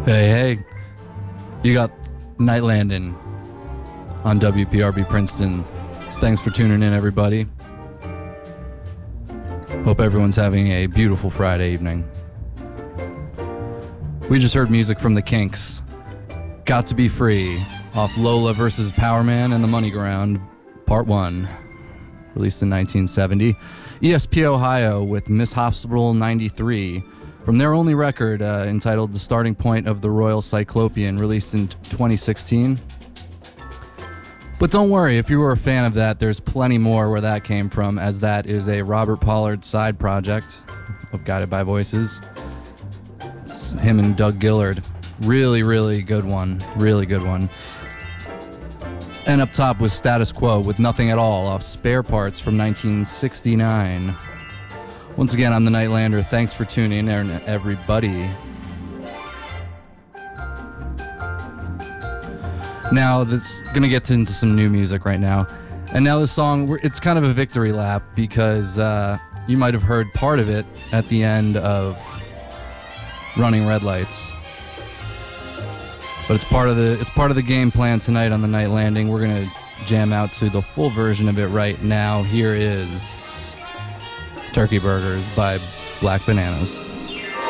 Hey, you got Night Landing on WPRB Princeton. Thanks for tuning in, everybody. Hope everyone's having a beautiful Friday evening. We just heard music from the Kinks. Got to Be Free, off Lola vs. Powerman and the Money Ground, Part 1, released in 1970. ESP Ohio with Miss Hospital 93, from their only record entitled The Starting Point of the Royal Cyclopean, released in 2016. But don't worry, if you were a fan of that, there's plenty more where that came from, as that is a Robert Pollard side project of Guided by Voices. It's him and Doug Gillard. Really, really good one. Really good one. And up top was Status Quo with Nothing at All off Spare Parts from 1969. Once again, I'm the Nightlander. Thanks for tuning in, everybody. Now, this going to get into some new music right now. And now this song, it's kind of a victory lap because you might have heard part of it at the end of Running Red Lights. But it's part of the game plan tonight on the Night Landing. We're going to jam out to the full version of it right now. Here is Turkey Burgers by Black Bananas.